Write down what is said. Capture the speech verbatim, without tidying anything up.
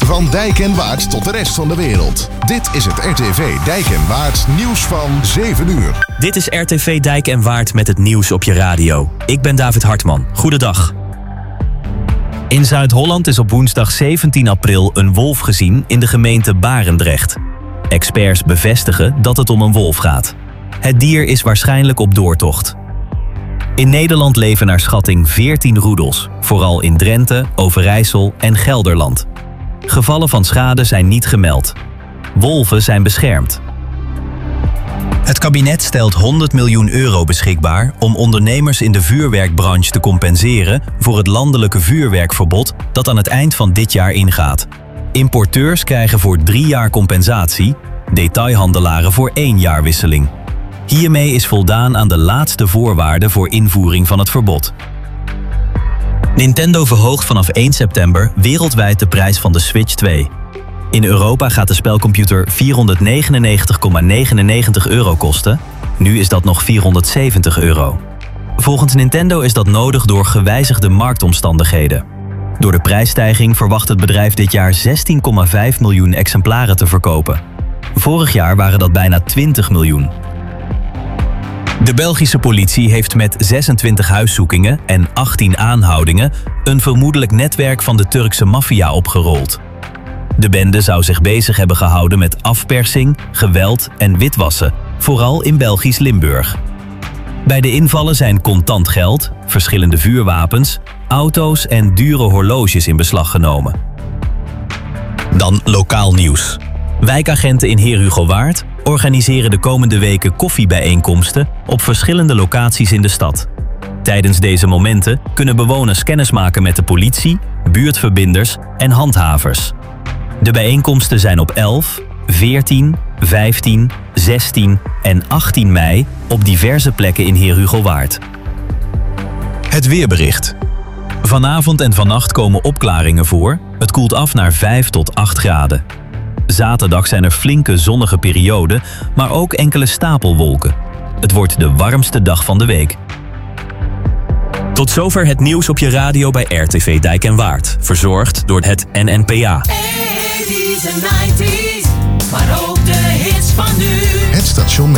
Van Dijk en Waard tot de rest van de wereld. Dit is het R T V Dijk en Waard nieuws van zeven uur. Dit is R T V Dijk en Waard met het nieuws op je radio. Ik ben David Hartman. Goedendag. In Zuid-Holland is op woensdag zeventien april een wolf gezien in de gemeente Barendrecht. Experts bevestigen dat het om een wolf gaat. Het dier is waarschijnlijk op doortocht. In Nederland leven naar schatting veertien roedels, vooral in Drenthe, Overijssel en Gelderland. Gevallen van schade zijn niet gemeld. Wolven zijn beschermd. Het kabinet stelt honderd miljoen euro beschikbaar om ondernemers in de vuurwerkbranche te compenseren voor het landelijke vuurwerkverbod dat aan het eind van dit jaar ingaat. Importeurs krijgen voor drie jaar compensatie, detailhandelaren voor één jaar wisseling. Hiermee is voldaan aan de laatste voorwaarden voor invoering van het verbod. Nintendo verhoogt vanaf één september wereldwijd de prijs van de Switch twee. In Europa gaat de spelcomputer vierhonderdnegenennegentig komma negenennegentig euro kosten. Nu is dat nog vierhonderdzeventig euro. Volgens Nintendo is dat nodig door gewijzigde marktomstandigheden. Door de prijsstijging verwacht het bedrijf dit jaar zestien komma vijf miljoen exemplaren te verkopen. Vorig jaar waren dat bijna twintig miljoen. De Belgische politie heeft met zesentwintig huiszoekingen en achttien aanhoudingen een vermoedelijk netwerk van de Turkse maffia opgerold. De bende zou zich bezig hebben gehouden met afpersing, geweld en witwassen, vooral in Belgisch Limburg. Bij de invallen zijn contant geld, verschillende vuurwapens, auto's en dure horloges in beslag genomen. Dan lokaal nieuws. Wijkagenten in Heerhugowaard organiseren de komende weken koffiebijeenkomsten op verschillende locaties in de stad. Tijdens deze momenten kunnen bewoners kennismaken met de politie, buurtverbinders en handhavers. De bijeenkomsten zijn op elf, veertien, vijftien, zestien en achttien mei op diverse plekken in Heerhugowaard. Het weerbericht. Vanavond en vannacht komen opklaringen voor. Het koelt af naar vijf tot acht graden. Zaterdag zijn er flinke zonnige perioden, maar ook enkele stapelwolken. Het wordt de warmste dag van de week. Tot zover het nieuws op je radio bij R T V Dijk en Waard. Verzorgd door het N N P A. eighties en nineties, maar ook de hits van nu. Het station